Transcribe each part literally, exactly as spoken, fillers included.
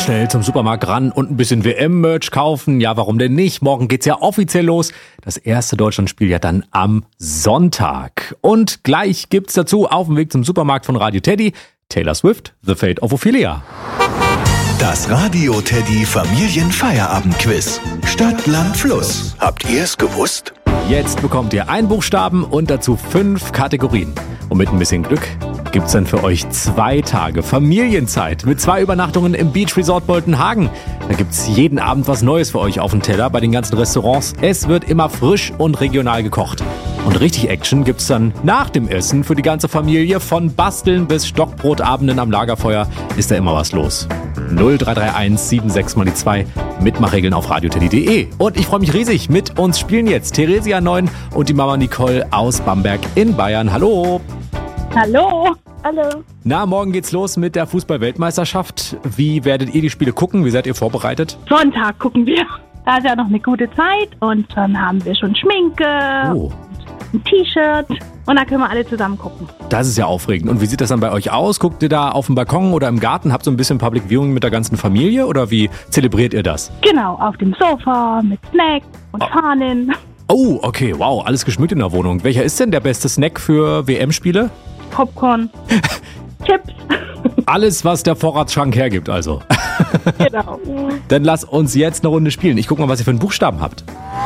Schnell zum Supermarkt ran und ein bisschen W M-Merch kaufen. Ja, warum denn nicht? Morgen geht's ja offiziell los. Das erste Deutschlandspiel ja dann am Sonntag. Und gleich gibt's dazu auf dem Weg zum Supermarkt von Radio Teddy Taylor Swift, The Fate of Ophelia. Das Radio Teddy Familienfeierabendquiz. Stadt, Land, Fluss. Habt ihr es gewusst? Jetzt bekommt ihr einen Buchstaben und dazu fünf Kategorien. Und mit ein bisschen Glück gibt's dann für euch zwei Tage Familienzeit mit zwei Übernachtungen im Beach Resort Boltenhagen. Da gibt's jeden Abend was Neues für euch auf dem Teller bei den ganzen Restaurants. Es wird immer frisch und regional gekocht. Und richtig Action gibt's dann nach dem Essen für die ganze Familie. Von Basteln bis Stockbrotabenden am Lagerfeuer ist da immer was los. null drei drei eins sieben sechs mal die zwei. Mitmachregeln auf radioteddy punkt de. Und ich freue mich riesig. Mit uns spielen jetzt Theresia neun und die Mama Nicole aus Bamberg in Bayern. Hallo. Hallo. Hallo. Na, morgen geht's los mit der Fußball-Weltmeisterschaft. Wie werdet ihr die Spiele gucken? Wie seid ihr vorbereitet? Sonntag gucken wir. Da ist ja noch eine gute Zeit und dann haben wir schon Schminke, Oh, ein T-Shirt und dann können wir alle zusammen gucken. das ist ja aufregend. Und wie sieht das dann bei euch aus? Guckt ihr da auf dem Balkon oder im Garten? Habt ihr so ein bisschen Public Viewing mit der ganzen Familie oder wie zelebriert ihr das? Genau, auf dem Sofa mit Snack und Fahnen. Oh, okay, wow, alles geschmückt in der Wohnung. Welcher ist denn der beste Snack für W M-Spiele? Popcorn, Chips. Alles, was der Vorratsschrank hergibt, also. Genau. Dann lasst uns jetzt eine Runde spielen. Ich guck mal, was ihr für einen Buchstaben habt.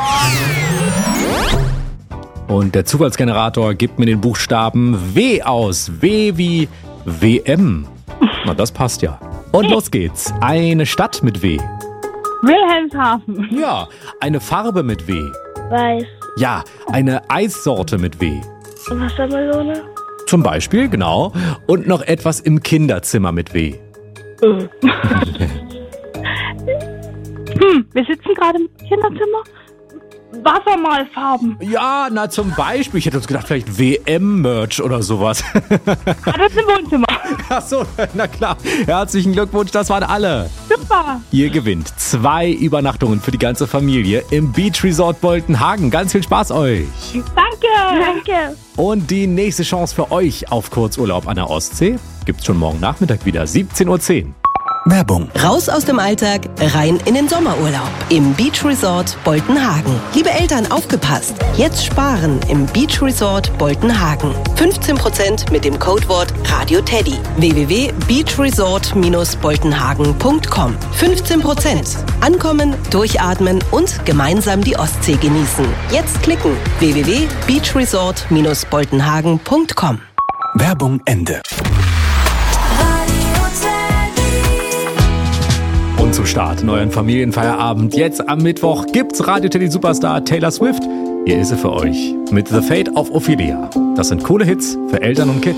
Und der Zufallsgenerator gibt mir den Buchstaben W aus. W wie W M. Na, das passt ja. Und los geht's. Eine Stadt mit W. Wilhelmshaven. Ja, eine Farbe mit W. Weiß. Ja, eine Eissorte mit W. Wassermelone. Zum Beispiel, genau. Und noch etwas im Kinderzimmer mit W. Hm, wir sitzen gerade im Kinderzimmer. Wassermalfarben. Ja, na zum Beispiel. Ich hätte uns gedacht, vielleicht W M-Merch oder sowas. Ah, das ist im Wohnzimmer. Ach so, na klar. Herzlichen Glückwunsch, das waren alle. Super. Ihr gewinnt zwei Übernachtungen für die ganze Familie im Beach Resort Boltenhagen. Ganz viel Spaß euch. Danke. Danke. Und die nächste Chance für euch auf Kurzurlaub an der Ostsee gibt's schon morgen Nachmittag wieder, siebzehn Uhr zehn. Werbung. Raus aus dem Alltag, rein in den Sommerurlaub im Beach Resort Boltenhagen. Liebe Eltern, aufgepasst! Jetzt sparen im Beach Resort Boltenhagen. fünfzehn Prozent mit dem Codewort RADIOTEDDY. w w w punkt beach resort dash boltenhagen punkt com. fünfzehn Prozent. Ankommen, durchatmen und gemeinsam die Ostsee genießen. Jetzt klicken. w w w punkt beach resort dash boltenhagen punkt com. Werbung Ende. Und zum Start in euren Familienfeierabend jetzt am Mittwoch gibt's Radio Teddy Superstar Taylor Swift. Hier ist sie für euch mit The Fate of Ophelia. Das sind coole Hits für Eltern und Kids.